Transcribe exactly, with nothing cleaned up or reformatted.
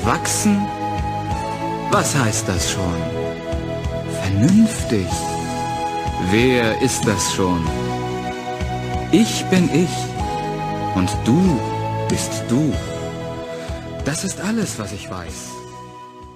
Wachsen? Was heißt das schon? Vernünftig. Wer ist das schon? Ich bin ich und du bist du. Das ist alles, was ich weiß.